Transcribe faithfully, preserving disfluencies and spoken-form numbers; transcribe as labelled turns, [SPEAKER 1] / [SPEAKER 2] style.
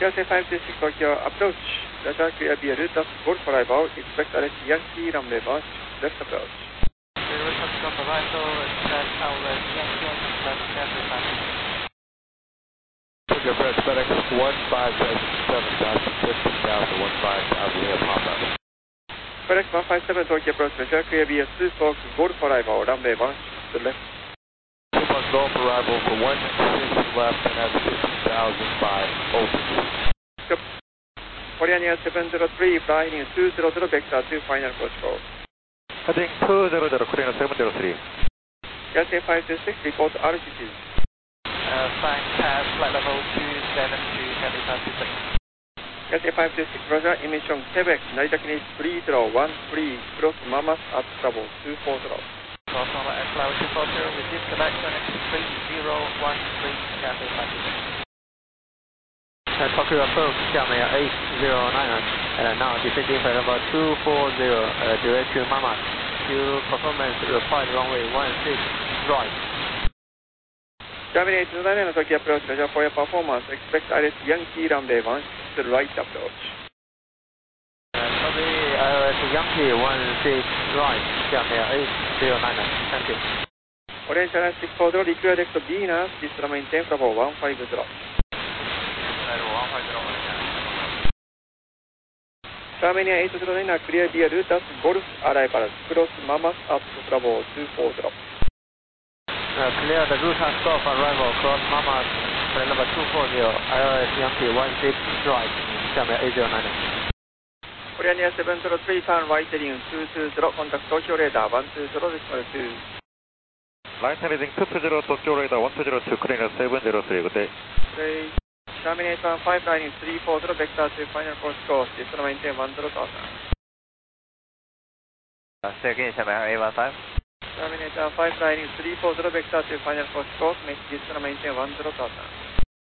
[SPEAKER 1] Jersey five two six Tokyo approach. Roger, clear via route of Golf arrival. Expect Alex Yankee runway one, left approach.
[SPEAKER 2] From arrival, that's our Yankee left Jersey five.
[SPEAKER 3] Tokyo Press FedEx one five seven dash fifteen thousand one five thousand Leo Papa.
[SPEAKER 1] FedEx one five seven Tokyo approach. Roger, clear via two Fox Golf arrival. Runway one, to the left.
[SPEAKER 3] two Fox Golf arrival for one six left and that's fifteen thousand five open.
[SPEAKER 1] Korean Air seven zero three, flying in two zero zero, vector two, final course call.
[SPEAKER 3] Heading two zero zero, Korean seven zero three.
[SPEAKER 1] Jersey five two six, report altitude.
[SPEAKER 2] Uh, flying past flight level two seven two, Jersey five two six.
[SPEAKER 1] Jersey five two six, Roger, emission Quebec, Narita Finish three zero one three, cross Mamas at travel two four zero.
[SPEAKER 2] Cross Mama at travel two four zero, resume Quebec, three zero one three, Jersey five two six.
[SPEAKER 4] Tokyo approach, Xiamen eight zero nine, and now descending for number two four zero, uh, direct to Mama. Fuel performance required runway one six right.
[SPEAKER 1] Xiamen eight zero nine Tokyo approach, Roger, for your performance. Expect Alex Yankee runway one, to the right approach.
[SPEAKER 4] Uh, sorry, uh, Yankee one six right, Xiamen eight zero nine, thank you.
[SPEAKER 1] Orange Channel six four zero, redirect to Venus, this will maintain for one five zero. Xiamen eight zero nine, clear via route at Golf arrival, cross Mamas at travel two four zero.
[SPEAKER 4] Uh, clear the route at Golf arrival, cross Mamas, flight number two four zero, I L S Yankee one six right, Xiamen eight zero nine.
[SPEAKER 1] Korean Air seven zero three, turn right heading two two zero, contact Tokyo radar one two zero, two.
[SPEAKER 3] Line heading two two zero, Tokyo radar one two zero two, Korean seven zero three, good day.
[SPEAKER 1] Great. Xiamen eight one five, lining three four zero, vector two, final course course, this will maintain one zero thousand.
[SPEAKER 4] Uh, say again, Xiamen eight one five.
[SPEAKER 1] Xiamen eight one five, lining three four zero, vector two, final course course, make this will maintain one zero thousand.